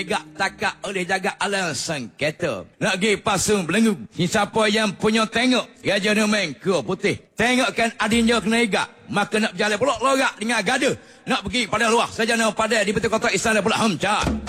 Tegak takak oleh jaga alam sengketa. Nak pergi pasung belenggu. Siapa yang punya tengok. Raja Numeng ke putih. Tengokkan adinyo kena igak. Maka nak berjalan pulak lorak dengan gada. Nak pergi pada luar. Sajana pada di betul kota istana pula hamca.